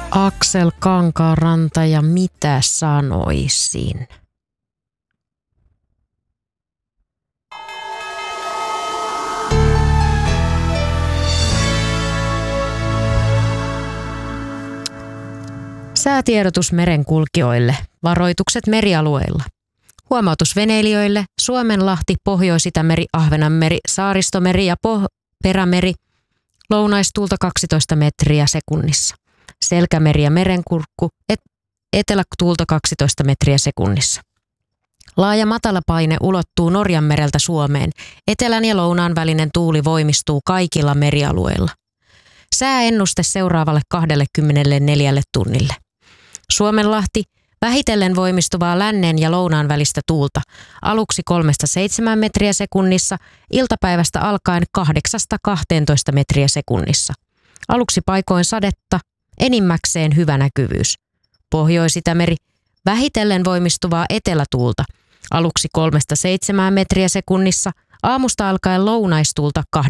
Aksel Kankaanranta ja mitä sanoisin? Säätiedotus merenkulkijoille. Varoitukset merialueilla. Huomautus veneilijöille. Suomenlahti, Pohjois-Itämeri, Ahvenanmeri, Saaristomeri ja Perämeri. Lounaistuulta 12 metriä sekunnissa. Selkämeri ja merenkurkku, etelätuulta 12 metriä sekunnissa. Laaja matalapaine ulottuu Norjanmereltä Suomeen. Etelän ja lounaan välinen tuuli voimistuu kaikilla merialueilla. Sääennuste seuraavalle 24 tunnille. Suomenlahti, vähitellen voimistuvaa lännen ja lounaan välistä tuulta, aluksi 3-7 metriä sekunnissa, iltapäivästä alkaen 8-12 metriä sekunnissa. Aluksi paikoin sadetta, enimmäkseen hyvä näkyvyys. Pohjois-Itämeri, vähitellen voimistuvaa etelätuulta, aluksi 3-7 metriä sekunnissa, aamusta alkaen lounaistuulta 8-12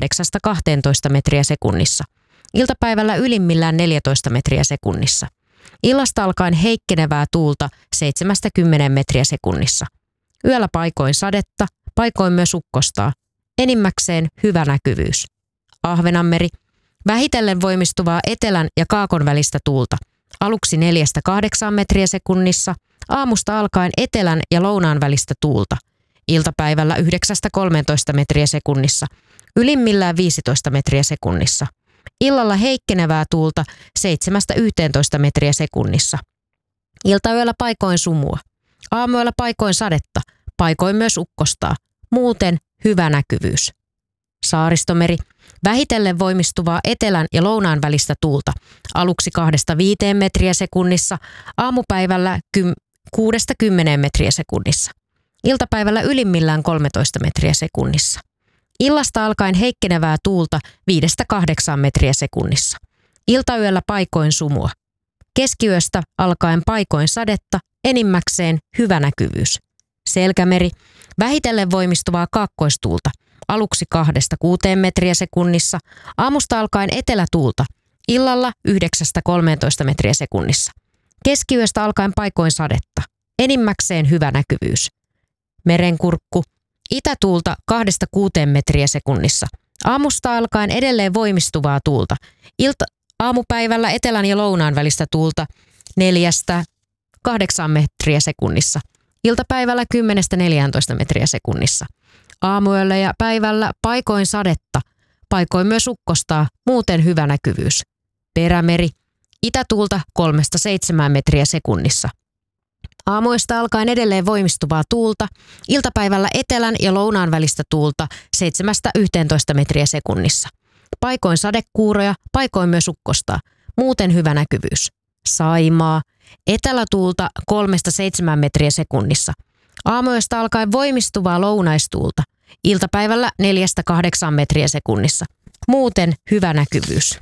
metriä sekunnissa. Iltapäivällä ylimmillään 14 metriä sekunnissa. Illasta alkaen heikkenevää tuulta 7-10 metriä sekunnissa. Yöllä paikoin sadetta, paikoin myös ukkostaa. Enimmäkseen hyvä näkyvyys. Ahvenanmeri, vähitellen voimistuvaa etelän ja kaakon välistä tuulta. Aluksi 4-8 metriä sekunnissa, aamusta alkaen etelän ja lounaan välistä tuulta. Iltapäivällä 9-13 metriä sekunnissa, ylimmillään 15 metriä sekunnissa. Illalla heikkenevää tuulta 7-11 metriä sekunnissa. Iltayöllä paikoin sumua. Aamuyöllä paikoin sadetta, paikoin myös ukkostaa. Muuten hyvä näkyvyys. Saaristomeri, vähitellen voimistuvaa etelän ja lounaan välistä tuulta. Aluksi 2-5 metriä sekunnissa, aamupäivällä 6-10 metriä sekunnissa. Iltapäivällä ylimmillään 13 metriä sekunnissa. Illasta alkaen heikkenevää tuulta 5-8 metriä sekunnissa. Iltayöllä paikoin sumua. Keskiyöstä alkaen paikoin sadetta, enimmäkseen hyvä näkyvyys. Selkämeri, vähitellen voimistuvaa kaakkoistuulta. Aluksi 2-6 metriä sekunnissa, aamusta alkaen etelätuulta. Illalla 9-13 metriä sekunnissa. Keskiyöstä alkaen paikoin sadetta, enimmäkseen hyvä näkyvyys. Merenkurkku, itätuulta 2-6 metriä sekunnissa. Aamusta alkaen edelleen voimistuvaa tuulta. Aamupäivällä etelän ja lounaan välistä tuulta 4-8 metriä sekunnissa. Iltapäivällä 10-14 metriä sekunnissa. Aamuyöllä ja päivällä paikoin sadetta, paikoin myös ukkostaa, muuten hyvä näkyvyys. Perämeri, itätuulta 3-7 metriä sekunnissa. Aamuista alkaen edelleen voimistuvaa tuulta, iltapäivällä etelän ja lounaan välistä tuulta 7-11 metriä sekunnissa. Paikoin sadekuuroja, paikoin myös ukkostaa, muuten hyvä näkyvyys. Saimaa, etelätuulta 3-7 metriä sekunnissa. Aamuista alkaen voimistuvaa lounaistuulta, iltapäivällä 4-8 metriä sekunnissa, muuten hyvä näkyvyys.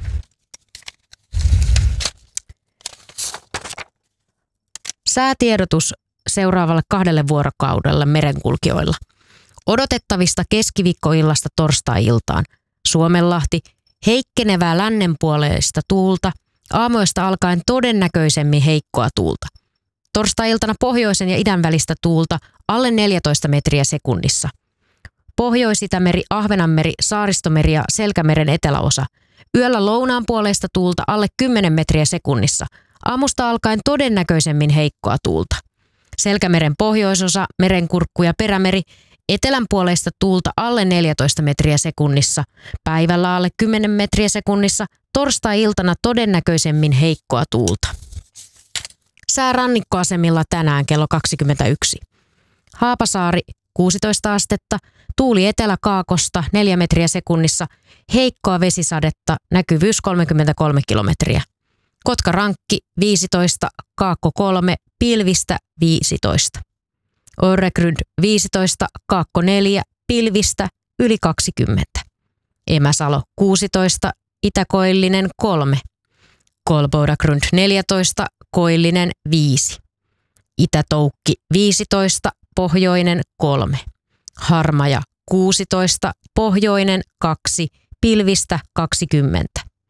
Säätiedotus seuraavalle 2 vuorokaudelle merenkulkijoilla. Odotettavista keskiviikkoillasta torstai-iltaan. Suomenlahti, heikkenevää lännenpuoleista tuulta, aamuista alkaen todennäköisemmin heikkoa tuulta. Torstai-iltana pohjoisen ja idän välistä tuulta alle 14 metriä sekunnissa. Pohjois-Itämeri, Ahvenanmeri, Saaristomeri ja Selkämeren eteläosa. Yöllä lounaan puoleista tuulta alle 10 metriä sekunnissa. Aamusta alkaen todennäköisemmin heikkoa tuulta. Selkämeren pohjoisosa, merenkurkku ja Perämeri, etelänpuoleista tuulta alle 14 metriä sekunnissa. Päivällä alle 10 metriä sekunnissa. Torstai-iltana todennäköisemmin heikkoa tuulta. Sää rannikkoasemilla tänään kello 21. Haapasaari 16 astetta, tuuli eteläkaakosta 4 metriä sekunnissa, heikkoa vesisadetta, näkyvyys 33 kilometriä. Kotka-Rankki 15, Kaakko 3, pilvistä 15. Öregrund 15, Kaakko 4, pilvistä yli 20. Emäsalo 16, Itä-Koillinen 3. Kolbodagrund 14, Koillinen 5. Itä-Toukki 15, Pohjoinen 3. Harmaja 16, Pohjoinen 2, pilvistä 20.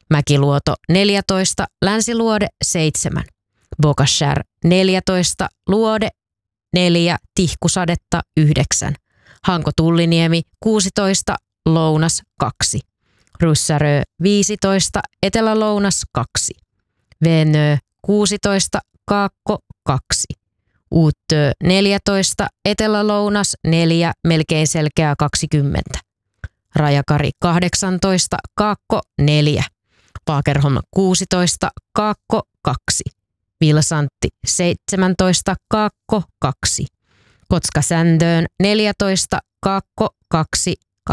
Mäkiluoto 14, Länsiluode 7, Bogashär 14, Luode 4, Tihkusadetta 9, Hanko-Tulliniemi 16, Lounas 2, Ryssärö 15, Etelä-Lounas 2, Venö 16, Kaakko 2, Uutö 14, Etelä-Lounas 4, melkein selkeää 20, Rajakari 18, Kaakko 4, Paakerholm 16, Kaakko 2, Vilsantti 17, Kaakko 2, Kotska-Sändöön 14, Kaakko 2,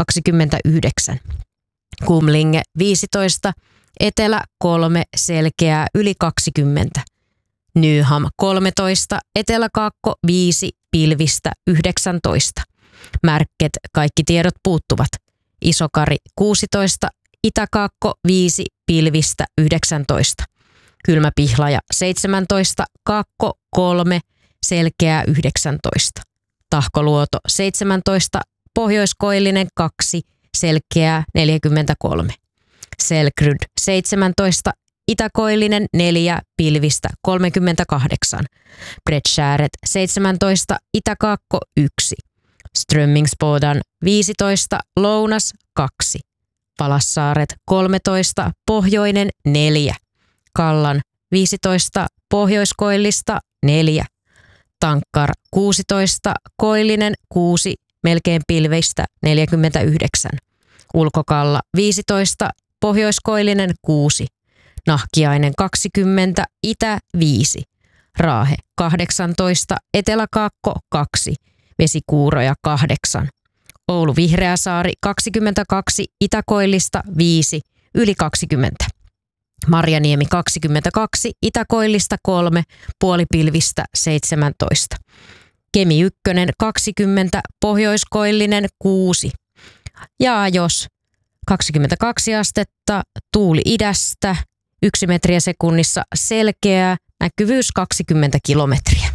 29, Kumlinge 15, Etelä 3, selkeää yli 20, Nyham 13, Etelä-Kaakko 5, pilvistä 19, Märket, kaikki tiedot puuttuvat, Isokari 16, Itä-Kaakko 5, pilvistä 19, Kylmä-Pihlaja 17, Kaakko 3, selkeää 19, Tahkoluoto 17, Pohjoiskoillinen 2, selkeää 43, Selkryd 17, Itäkoillinen 4, pilvistä 38, Bredskääret 17, Itä-Kaakko 1, Strömmingsbodan 15, Lounas 2, Palassaaret 13, Pohjoinen 4, Kallan 15, Pohjoiskoillista 4, Tankkar 16, Koillinen 6, melkein pilveistä 49, Ulkokalla 15, Pohjoiskoillinen 6, Nahkiainen 20, Itä 5, Raahe 18, Etelä-Kaakko 2, Vesikuuroja 8, Oulu Vihreäsaari 22, Itäkoillista 5, yli 20, Marjaniemi 22, Itäkoillista 3, puolipilvistä 17, Kemi 1 20, Pohjoiskoillinen 6, ja jos 22 astetta, tuuli idästä, 1 metriä sekunnissa, selkeää, näkyvyys 20 kilometriä.